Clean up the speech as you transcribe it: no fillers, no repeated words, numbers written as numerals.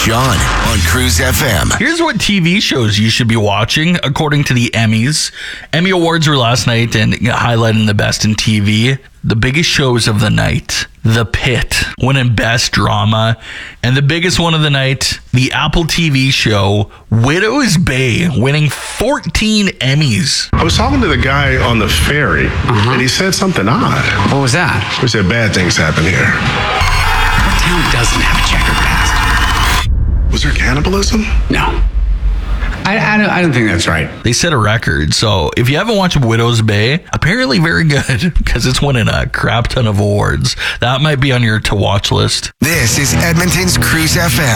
John on Cruise FM. Here's what TV shows you should be watching according to the Emmys. Emmy Awards were last night and highlighting the best in TV. The biggest shows of the night. The Pitt winning Best Drama. And the biggest one of the night, the Apple TV show Widow's Bay, winning 14 Emmys. I was talking to the guy on the ferry, and he said something odd. What was that? He said bad things happen here. What town doesn't have a checkered past? Was there cannibalism? No. I don't think that's right. They set a record, so if you haven't watched Widow's Bay, apparently very good, because it's winning a crap ton of awards. That might be on your to-watch list. This is Edmonton's Cruise FM.